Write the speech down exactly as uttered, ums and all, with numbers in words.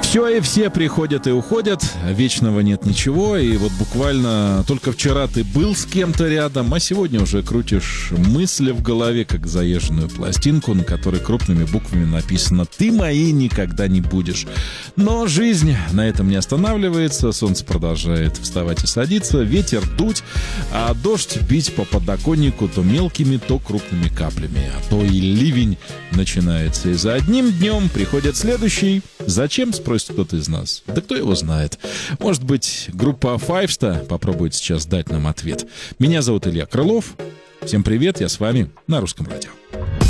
Все и все приходят и уходят, вечного нет ничего, и вот буквально только вчера ты был с кем-то рядом, а сегодня уже крутишь мысли в голове, как заезженную пластинку, на которой крупными буквами написано «Ты моей никогда не будешь». Но жизнь на этом не останавливается, солнце продолжает вставать и садиться, ветер дуть, а дождь бить по подоконнику то мелкими, то крупными каплями, а то и ливень начинается, и за одним днем приходит следующий. Зачем, спросит кто-то из нас? Да кто его знает. Может быть, группа Файвста попробует сейчас дать нам ответ. Меня зовут Илья Крылов. Всем привет, я с вами на Русском радио.